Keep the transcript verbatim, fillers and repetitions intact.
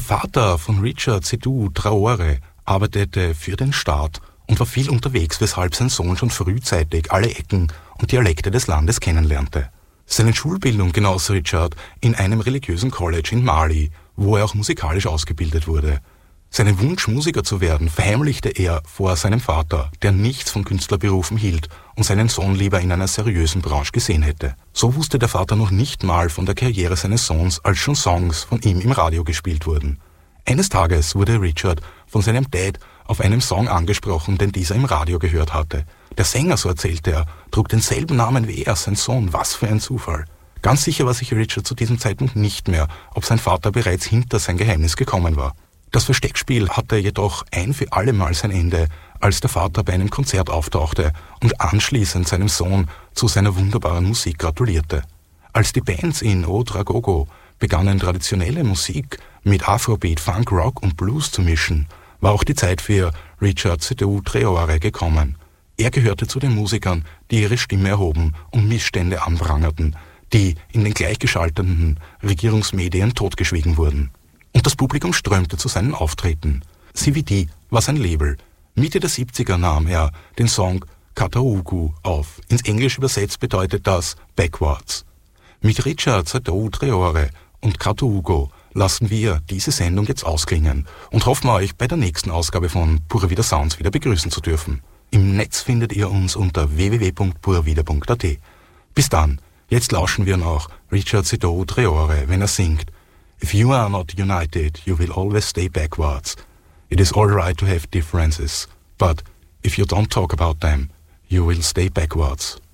Vater von Richard Sédhiou Traoré arbeitete für den Staat und war viel unterwegs, weshalb sein Sohn schon frühzeitig alle Ecken und Dialekte des Landes kennenlernte. Seine Schulbildung genoss Richard in einem religiösen College in Mali, wo er auch musikalisch ausgebildet wurde. Seinen Wunsch, Musiker zu werden, verheimlichte er vor seinem Vater, der nichts von Künstlerberufen hielt und seinen Sohn lieber in einer seriösen Branche gesehen hätte. So wusste der Vater noch nicht mal von der Karriere seines Sohns, als schon Songs von ihm im Radio gespielt wurden. Eines Tages wurde Richard von seinem Dad auf einem Song angesprochen, den dieser im Radio gehört hatte. Der Sänger, so erzählte er, trug denselben Namen wie er, sein Sohn. Was für ein Zufall. Ganz sicher war sich Richard zu diesem Zeitpunkt nicht mehr, ob sein Vater bereits hinter sein Geheimnis gekommen war. Das Versteckspiel hatte jedoch ein für alle Mal sein Ende, als der Vater bei einem Konzert auftauchte und anschließend seinem Sohn zu seiner wunderbaren Musik gratulierte. Als die Bands in Ouedraogo begannen, traditionelle Musik mit Afrobeat, Funk, Rock und Blues zu mischen, war auch die Zeit für Richard Sédhiou Traoré gekommen. Er gehörte zu den Musikern, die ihre Stimme erhoben und Missstände anprangerten, die in den gleichgeschalteten Regierungsmedien totgeschwiegen wurden. Und das Publikum strömte zu seinen Auftritten. C V D war sein Label. Mitte der siebziger nahm er den Song Kataugu auf. Ins Englische übersetzt bedeutet das Backwards. Mit Richard Sédhiou Traoré und Kataugu lassen wir diese Sendung jetzt ausklingen und hoffen euch bei der nächsten Ausgabe von Pura Vida Sounds wieder begrüßen zu dürfen. Im Netz findet ihr uns unter w w w punkt pura vida punkt a t. Bis dann, jetzt lauschen wir noch Richard Sédhiou Traoré, wenn er singt: If you are not united, you will always stay backwards. It is all right to have differences, but if you don't talk about them, you will stay backwards.